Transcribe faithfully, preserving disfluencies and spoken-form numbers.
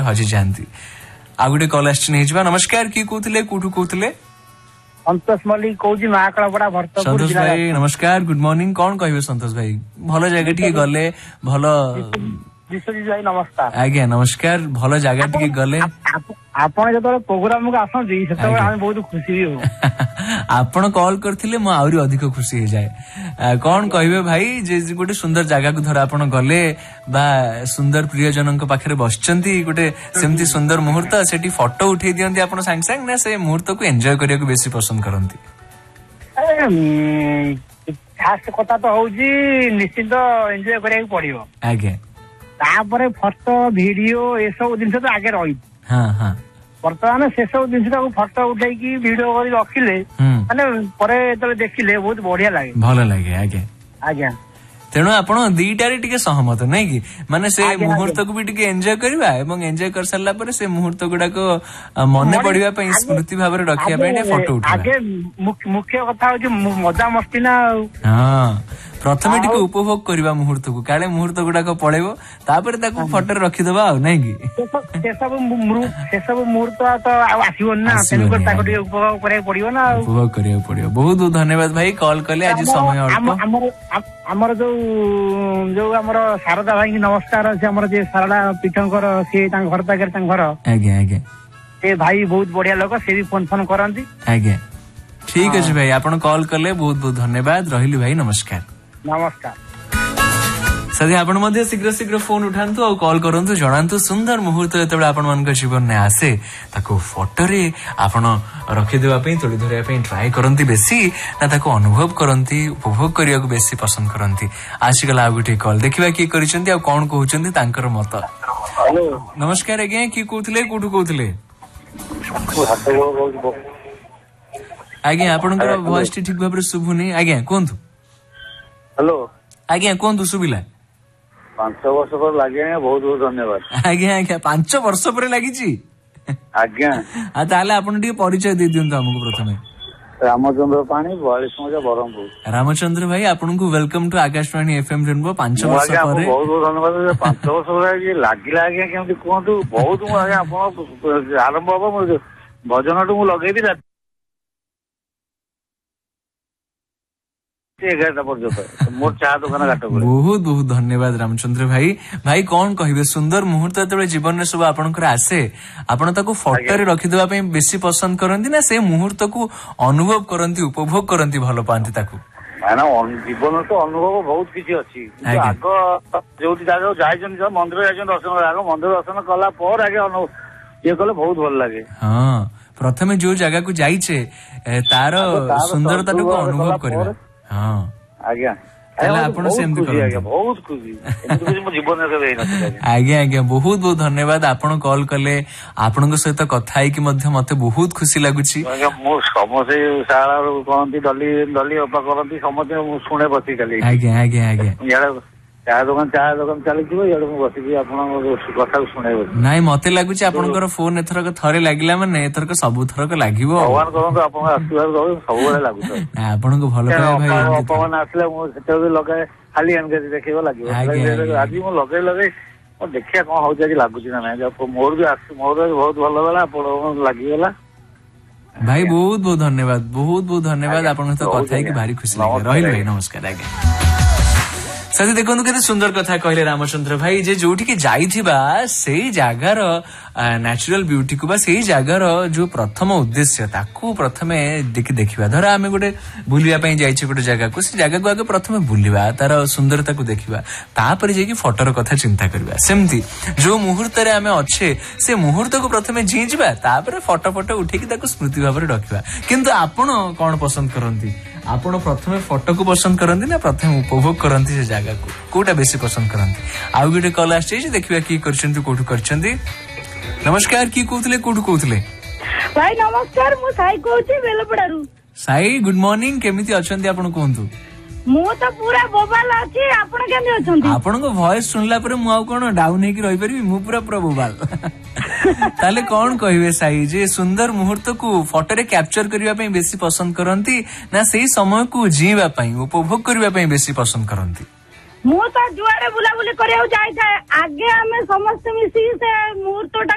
हजि जाती। आ गोटे कॉल आछिन हेजबा। नमस्कार, की कहउथिले कोठु कहउथिले? संतोष मल्लिक कहउछि महाकळपड़ा भरतपुर। संतोष भाई नमस्कार, गुड मॉर्निंग। कोन कहबे संतोष भाई? भलो जगह टिके गले भलो विश्वजीत भाई नमस्कार। आज्ञा नमस्कार। भलो जगह टिके गले आपण जतले प्रोग्राम को आसंती सेतबे हम बहुत खुशी हो। आपण कॉल करथिले म आउरी अधिक खुशी हे जाय। कोन कहबे भाई जे गोटे सुंदर जगह को धर आपण गले बा सुंदर प्रियजनक पाखरे बसचंती गोटे सेमती सुंदर मुहूर्त सेठी फोटो उठै दियंती आपण संग संग ना से मुहूर्त को एन्जॉय करिया को बेसी पसंद करंती? खास कथा तो होउजी निश्चित एन्जॉय करिया को पड़ियो। आगे तापरे फोटो वीडियो ए सब दिन तो आगे रही। हां हां बर्तमान से सब दिन फोटो उठे वीडियो कर रखिले माने परे तो देखिले बहुत बढ़िया लगे, भल लगे। आगे आज्ञा तेणु आपण दीटारे टिके सहमत नै कि माने से मुहूर्त को भी टिके एन्जॉय करबा एवं एन्जॉय कर सरला पर से मुहूर्त गुडा को मने पड़िबा पई स्मृति भाव रे रखिया पई फोटो उठा। आगे मुख्य कथा हो जे मजा मस्ती ना। हां प्रथमे टिके उपभोग करबा मुहूर्त को काले मुहूर्त गुडा को पळेबो तापर ताको फोटो रे रखि देबा नै कि से सब से सब मुहूर्त तो आसीबो ना तेनु को ताको टिके उपभोग करे पड़िबो ना। उपभोग करिया पड़िबो। बहुत बहुत धन्यवाद भाई कॉल करले। आज समय अल्प हमर हमर जो जो हमर शारदा भाई की नमस्कार अछि। हमर जे शारदा पीठंकर से तां घर पाकर तां घर। आगे आगे से भाई बहुत बढ़िया लोक से भी फोन फोन करंती। आगे ठीक अछि भाई आपण कॉल करले बहुत बहुत धन्यवाद। रहिली भाई नमस्कार। नमस्कार सदी आपण मध्ये शीघ्र शीघ्र फोन उठांतु और कॉल करंतु जणांतु सुंदर मुहूर्त जेतबे आपण मानक जीवन ने आसे ताको फोटो रे आपण रखि देबा पई तोडी धरिया पई ट्राई करंती बेसी ना ताको अनुभव करंती उपभोग करिया को बेसी पसंद करंती। आज गला आ गुटे कॉल देखिबा की करिसंती आ कोन कहउचंती तांकर मत। हेलो नमस्कार आज्ञा की कहउथिले कोठु कहउथिले? आज्ञा आपनकर वॉइस ठीक भाबरे सुभुनी। आज्ञा कोंतु। हेलो आज्ञा कोंतु सुबिला? पांच वर्ष पर लागे बहुत बहुत धन्यवाद। आज्ञा आज्ञा पांच वर्ष पर लागिची? आज्ञा आ ताले आपण टिके परिचय दे दियंतु हमको प्रथमे। रामचंद्र पानी बयालीस मजा बरहमपुर। रामचंद्र भाई आपनको welcome to Akashvani FM rainbow. पांच वर्ष पर बहुत बहुत धन्यवाद। पांच वर्ष पर लागिला आज्ञा केमति कोंतु बहुत मु आज्ञा आपण आरंभ हो भजन टू मु लगेई दिला मोर चाह दुकान घाट। बहुत बहुत धन्यवाद रामचंद्र भाई। भाई कौन कहिबे सुंदर मुहूर्त जतबे जीवन रे सब आपनकर आसे आपण ताको फोटो रे रखि देबा पई बेसी पसंद करंती ना से मुहूर्त को अनुभव करंती उपभोग करंती भलो पांती ताको? माने जीवन तो अनुभव बहुत किछि अछि। आगो जोटी जागा जाइछन मंदिर जाइछन दर्शन आगो मंदिर दर्शन कला पर आगे अनुभव ये कले बहुत भल लागे। हां प्रथमे जो जगह को जाइछे तार सुंदरता को अनुभव करबा। हां आज्ञा ताले आपण सेमति करंती बहुत खुशी एमति मो जीवन रे केबे नथि। आज्ञा आज्ञा बहुत बहुत धन्यवाद आपण कॉल कले आपनक सहित कथा है कि मध्य मते बहुत खुशी लागुची। मो समसे सारा कोनती डली डली अपा करंती समते सुने बसी खाली। आज्ञा आज्ञा आज्ञा यार चाह दुकान चाह दुकान चलिथिबो यार मु बसी कि आपण कथा सुने बसी नाइ मते लागुची आपनकर फोन एथरक थरे लागिला माने एथरक सब थरक लागिवो। भगवान करंतु आपण आशीर्वाद दो सब बेले लागुतो। ना आपनको भलो पाए भाई अपन आसले मु सेते भी लगाए खाली एनगेज देखिबो लागिवो। आज मु लगे लगे ओ देखिया कोन हो जाय लागुची ना नै मोर भी आस मोर बहुत भलो बेला आपण लागि गेला। भाई बहुत बहुत धन्यवाद बहुत बहुत धन्यवाद आपन सहित कथा है कि भारी खुशी लागे। रहिल भाई नमस्कार। आज्ञा साथी देखो केते सुंदर कथा कहले रामचंद्र भाई जे जोठी के जाइथिबा सेही जागार नेचुरल ब्यूटी को बा सेही जागार जो प्रथम उद्देश्य ताकू प्रथमे देखि देखिबा। धर आमे गोटे बुलिया पई जाइछि गोटे जगह को से जगह को आगे प्रथमे बुलिबा तार सुंदरता को देखिबा तापर जे कि फोटोर कथा चिंता करबा। सेमती जो मुहूर्त रे आमे अच्छे से मुहूर्त को प्रथमे जीजिबा तापर फोटो फोटो उठेकी ताको स्मृति भाव रे रखिबा। किंतु आपण कोन पसंद करंती? आपण प्रथमे फोटो को पसंद करंती ना प्रथमे उपभोग करंती से जगह को कोटा बेसी पसंद करंती? आउ गोटे कॉल आछे देखिबा की करछंती कोठु करछंती। नमस्कार की कहउतले कोठु कहउतले? भाई नमस्कार मु साई कहउची बेलपड़ारू। साई गुड मॉर्निंग केमिति अछंती आपण कहंतु? मु तो पूरा बोबाल अछि आपण केमि अछंती? आपण को वॉइस सुनला परे मु आ कोन डाउन हे कि रहि परबी मु पूरा पूरा बोबाल। ताले कौन कहिबे साई जे सुंदर मुहूर्त को फोटो रे कैप्चर करिवा पई बेसी पसंद करंती ना सेही समय को जीवा पई उपभोग करिवा पई बेसी पसंद करंती? मु तो जुआड़े बुला बुली करिया जाई था आगे हमें समस्त मिसी से मुहूर्त